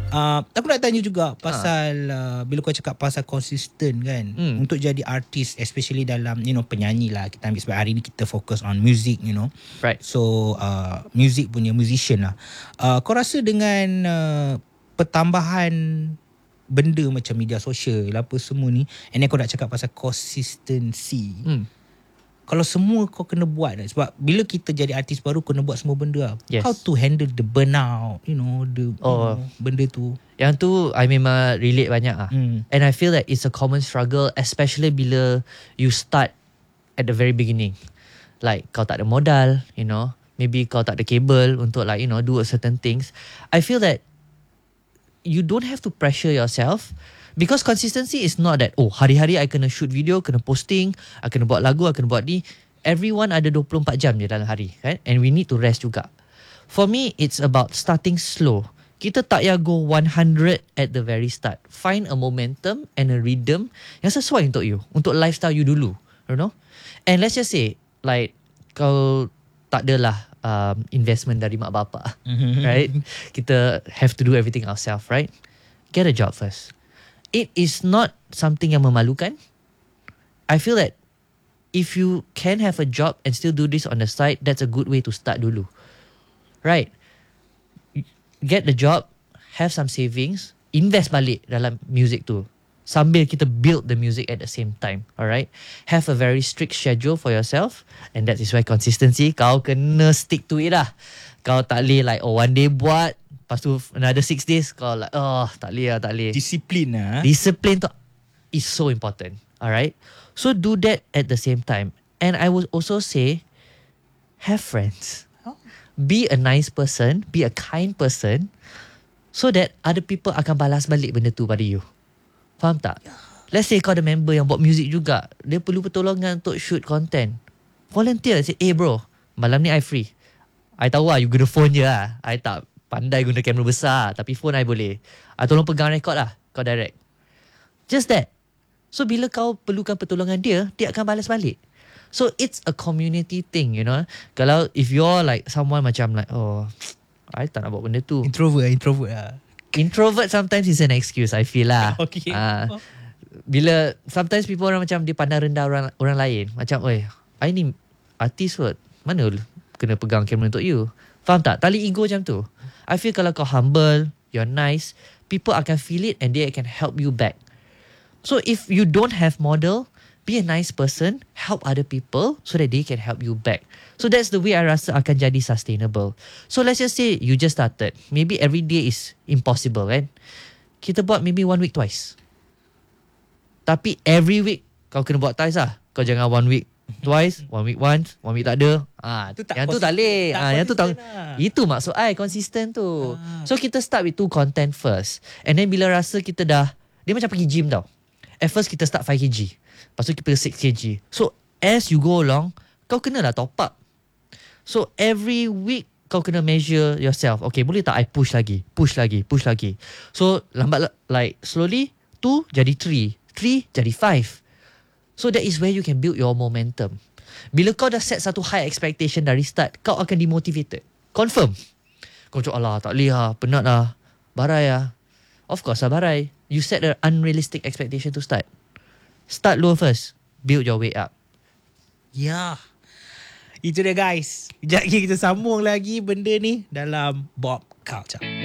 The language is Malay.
Aku nak tanya juga pasal bila kau cakap pasal konsisten kan, untuk jadi artis, especially dalam penyanyi lah, kita ambil sebab hari ni kita fokus on music, Right. So music punya musician lah. Kau rasa dengan pertambahan benda macam media sosial apa semua ni, and then kau nak cakap pasal consistency, kalau semua kau kena buat, sebab bila kita jadi artis baru kena buat semua benda lah. Yes. How to handle the burnout, benda tu. Yang tu I memang relate banyak lah. And I feel that it's a common struggle, especially bila you start at the very beginning. Like kau tak ada modal, maybe kau tak ada kabel untuk do certain things. I feel that you don't have to pressure yourself, because consistency is not that, hari-hari I kena shoot video, kena posting, I kena buat lagu, I kena buat ni. Everyone ada 24 jam je dalam hari, kan? And we need to rest juga. For me, it's about starting slow. Kita tak payah go 100 at the very start. Find a momentum and a rhythm yang sesuai untuk you, untuk lifestyle you dulu, And let's just say, like, kau tak adalah investment dari mak bapak, right? Kita have to do everything ourselves, right? Get a job first. It is not something yang memalukan. I feel that if you can have a job and still do this on the side, that's a good way to start dulu. Right? Get the job, have some savings, invest balik dalam music tu, sambil kita build the music at the same time. Alright? Have a very strict schedule for yourself, and that is why consistency, kau kena stick to it lah. Kau tak boleh like, one day buat, lepas tu another 6 days kau like, tak boleh. Disiplin lah. Discipline tu is so important. Alright? So do that at the same time. And I would also say, have friends. Be a nice person, be a kind person, so that other people akan balas balik benda tu pada you. Faham tak? Let's say kau ada member yang buat music juga, dia perlu pertolongan untuk shoot content. Volunteer. Say, bro, malam ni I free. I tahu lah you guna phone je lah. I tak pandai guna kamera besar, tapi phone I boleh. I tolong pegang record lah. Kau direct. Just that. So bila kau perlukan pertolongan dia, dia akan balas balik. So it's a community thing, Kalau if you're like someone macam like, I tak nak buat benda tu. Introvert lah. Introvert sometimes is an excuse, I feel lah. Okay. Bila sometimes people orang macam dia pandang rendah orang lain. Macam, I ni artis kot, mana kena pegang kamera untuk you. Faham tak? Tali ego macam tu. I feel kalau kau humble, you're nice, people akan feel it and they can help you back. So if you don't have model, be a nice person, help other people so that they can help you back. So that's the way I rasa akan jadi sustainable. So let's just say you just started. Maybe every day is impossible, kan? Kita buat maybe 1 week twice. Tapi every week kau kena buat twice lah. Kau jangan 1 week twice, 1 week once, 1 week tak ada. Yang tu tak boleh. Yang tu tak. Itu maksud I consistent tu. So kita start with 2 content first. And then bila rasa kita dah, dia macam pergi gym tau. At first kita start 5 kg. Lepas tu kita 6 kg. So as you go along, kau kenalah top up. So every week kau kena measure yourself. Okay, boleh tak I push lagi. So lambat like slowly 2 jadi 3 jadi 5. So that is where you can build your momentum. Bila kau dah set satu high expectation dari start, kau akan demotivated. Confirm. Kau cakap, alah tak boleh lah, penat lah, barai lah. Of course lah barai. You set an unrealistic expectation to start. Start low first, build your way up. Itu dia guys. Sekejap lagi kita sambung lagi benda ni dalam Bob Culture.